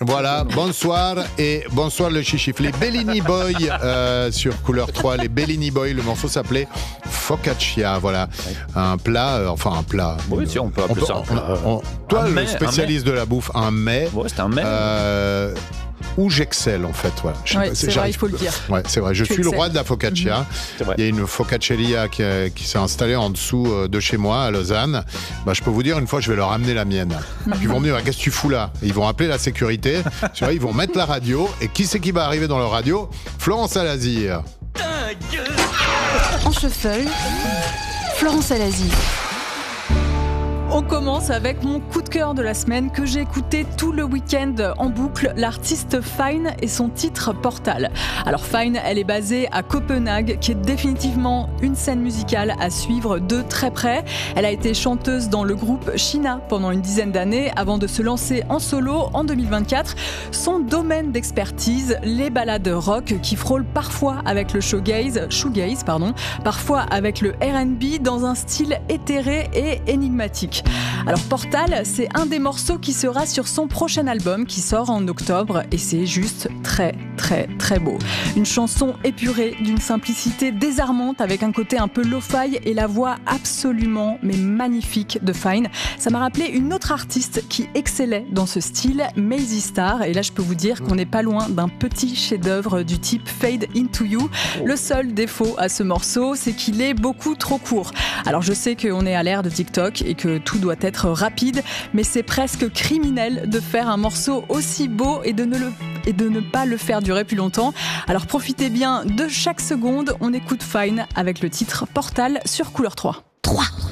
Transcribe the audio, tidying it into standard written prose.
Voilà, bonsoir et bonsoir le chichif. Les Bellini Boys sur Couleur 3, les Bellini Boys, le morceau s'appelait Focaccia, voilà. Un plat, un plat. Oui, si on peut appeler ça un plat. Toi, le spécialiste de la bouffe, un mets. Ouais, c'est un mets. Où j'excelle en fait, voilà. C'est vrai, il faut le dire. Ouais, c'est vrai. Je suis le roi de la focaccia. Il y a une focacceria qui s'est installée en dessous de chez moi à Lausanne. Bah, je peux vous dire, une fois, je vais leur amener la mienne. Ils vont me dire, qu'est-ce que tu fous là ? Ils vont appeler la sécurité. Tu vois, ils vont mettre la radio. Et qui c'est qui va arriver dans leur radio ? Florence Alazir. En shuffle, Florence Alazir. On commence avec mon coup de cœur de la semaine que j'ai écouté tout le week-end en boucle, l'artiste Fine et son titre Portal. Alors Fine, elle est basée à Copenhague, qui est définitivement une scène musicale à suivre de très près. Elle a été chanteuse dans le groupe Sheena pendant une dizaine d'années avant de se lancer en solo en 2024. Son domaine d'expertise, les ballades rock qui frôlent parfois avec le shoegaze, parfois avec le R&B dans un style éthéré et énigmatique. Alors Portal, c'est un des morceaux qui sera sur son prochain album qui sort en octobre et c'est juste très très très beau. Une chanson épurée, d'une simplicité désarmante avec un côté un peu lo-fi et la voix absolument mais magnifique de Fine. Ça m'a rappelé une autre artiste qui excellait dans ce style, Maisie Star, et là je peux vous dire qu'on n'est pas loin d'un petit chef-d'œuvre du type Fade Into You. Le seul défaut à ce morceau, c'est qu'il est beaucoup trop court. Alors je sais qu'on est à l'ère de TikTok et que tout doit être rapide, mais c'est presque criminel de faire un morceau aussi beau et de ne pas le faire durer plus longtemps. Alors profitez bien de chaque seconde. On écoute Fine avec le titre Portal sur Couleur 3.